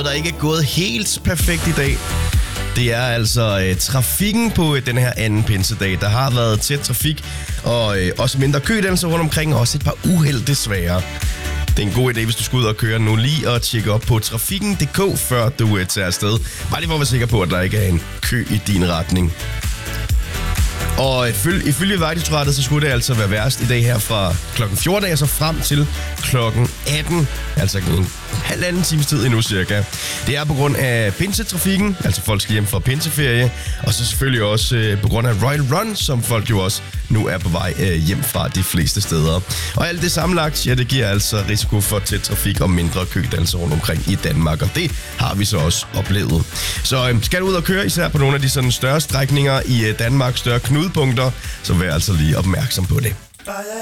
noget, der ikke er gået helt perfekt i dag. Det er altså trafikken på den her anden pinsedag. Der har været tæt trafik, og også mindre kødannelser rundt omkring, og også et par uheld desværre. Det er en god idé, hvis du skal ud og køre nu lige og tjekke op på trafikken.dk, før du tager afsted. Bare lige for at være sikker på, at der ikke er en kø i din retning. Og ifølge Vejdirektoratet, så skulle det altså være værst i dag her fra klokken 14 og så frem til klokken 18. Altså en halvanden times tid endnu cirka. Det er på grund af pinsetrafikken, altså folk skal hjem fra pinseferie. Og så selvfølgelig også på grund af Royal Run, som folk jo også nu er på vej hjem fra de fleste steder. Og alt det sammenlagt, ja, det giver altså risiko for tæt trafik og mindre kødannelser rundt omkring i Danmark. Og det har vi så også oplevet. Så skal du ud og køre, især på nogle af de sådan større strækninger i Danmark, større knudepunkter, så vær altså lige opmærksom på det.